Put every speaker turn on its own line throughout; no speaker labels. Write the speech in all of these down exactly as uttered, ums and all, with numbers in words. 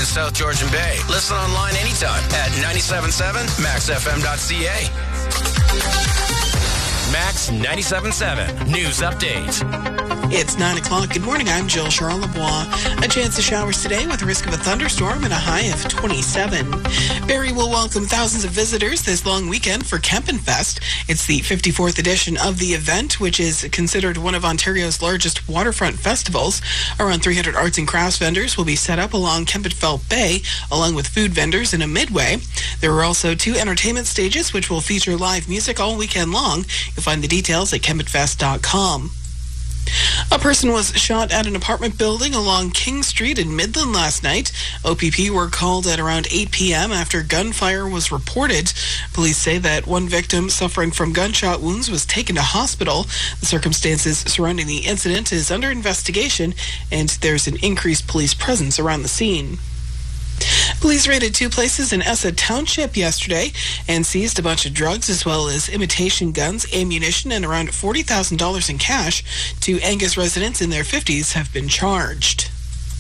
South Georgian Bay. Listen online anytime at nine seven seven max f m dot c a. Max ninety-seven point seven News Update.
It's nine o'clock. Good morning. I'm Jill Charlebois. A chance of showers today with a risk of a thunderstorm and a high of twenty-seven. Barrie will welcome thousands of visitors this long weekend for Kempenfest. It's the fifty-fourth edition of the event, which is considered one of Ontario's largest waterfront festivals. Around three hundred arts and crafts vendors will be set up along Kempenfelt Bay, along with food vendors in a midway. There are also two entertainment stages, which will feature live music all weekend long. You'll find the details at kempenfest dot com. A person was shot at an apartment building along King Street in Midland last night. O P P were called at around eight p.m. after gunfire was reported. Police say that one victim suffering from gunshot wounds was taken to hospital. The circumstances surrounding the incident is under investigation, and there's an increased police presence around the scene. Police raided two places in Essa Township yesterday and seized a bunch of drugs as well as imitation guns, ammunition, and around forty thousand dollars in cash. Two Angus residents in their fifties have been charged.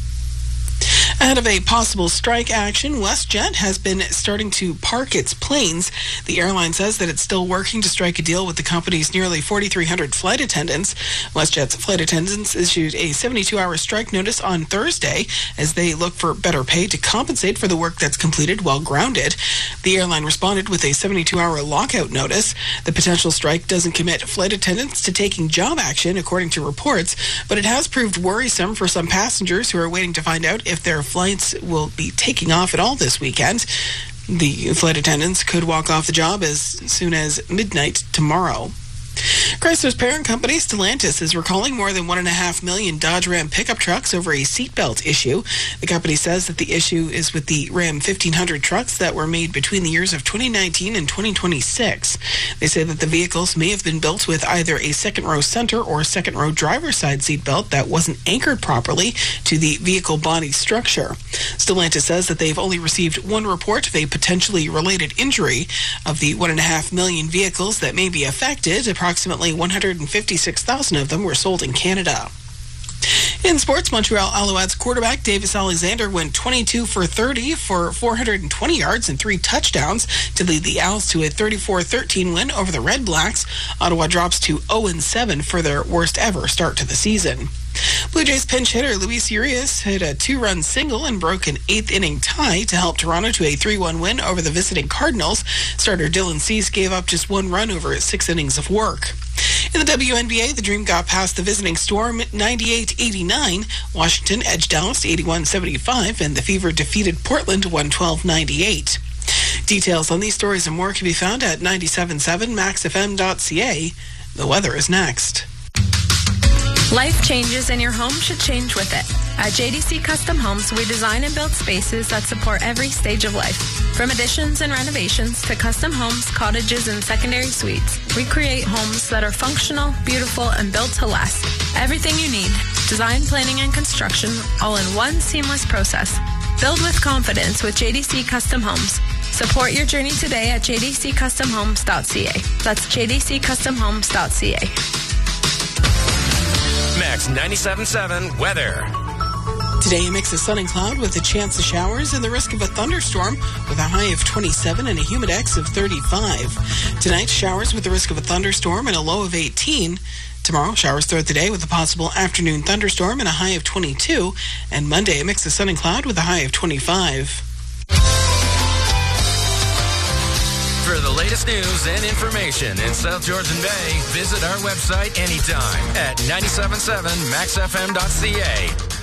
Ahead of a possible strike action, WestJet has been starting to park its planes. The airline says that it's still working to strike a deal with the company's nearly forty-three hundred flight attendants. WestJet's flight attendants issued a seventy-two hour strike notice on Thursday as they look for better pay to compensate for the work that's completed while grounded. The airline responded with a seventy-two hour lockout notice. The potential strike doesn't commit flight attendants to taking job action, according to reports, but it has proved worrisome for some passengers who are waiting to find out if their flights will be taking off at all this weekend. The flight attendants could walk off the job as soon as midnight tomorrow. Chrysler's parent company, Stellantis, is recalling more than one point five million Dodge Ram pickup trucks over a seatbelt issue. The company says that the issue is with the Ram fifteen hundred trucks that were made between the years of twenty nineteen and twenty twenty-six. They say that the vehicles may have been built with either a second-row center or second-row driver's side seatbelt that wasn't anchored properly to the vehicle body structure. Stellantis says that they've only received one report of a potentially related injury. Of the one point five million vehicles that may be affected, approximately one hundred fifty-six thousand of them were sold in Canada. In sports, Montreal Alouettes quarterback Davis Alexander went twenty-two for thirty for four hundred twenty yards and three touchdowns to lead the Owls to a thirty-four thirteen win over the Red Blacks. Ottawa drops to oh and seven for their worst ever start to the season. Blue Jays pinch hitter Luis Urias hit a two-run single and broke an eighth-inning tie to help Toronto to a three one win over the visiting Cardinals. Starter Dylan Cease gave up just one run over six innings of work. In the W N B A, the Dream got past the visiting Storm ninety-eight eighty-nine. Washington edged Dallas eighty-one seventy-five, and the Fever defeated Portland one twelve ninety-eight. Details on these stories and more can be found at ninety-seven point seven max f m dot c a. The weather is next.
Life changes and your home should change with it. At J D C Custom Homes, we design and build spaces that support every stage of life. From additions and renovations to custom homes, cottages, and secondary suites, we create homes that are functional, beautiful, and built to last. Everything you need, design, planning, and construction, all in one seamless process. Build with confidence with J D C Custom Homes. Support your journey today at j d c custom homes dot c a. That's j d c custom homes dot c a.
Max ninety-seven point seven weather.
Today, a mix of sun and cloud with a chance of showers and the risk of a thunderstorm with a high of twenty-seven and a humidex of thirty-five. Tonight, showers with the risk of a thunderstorm and a low of eighteen. Tomorrow, showers throughout the day with a possible afternoon thunderstorm and a high of twenty-two. And Monday, a mix of sun and cloud with a high of twenty-five.
For the latest news and information in South Georgian Bay, visit our website anytime at ninety-seven point seven max f m dot c a.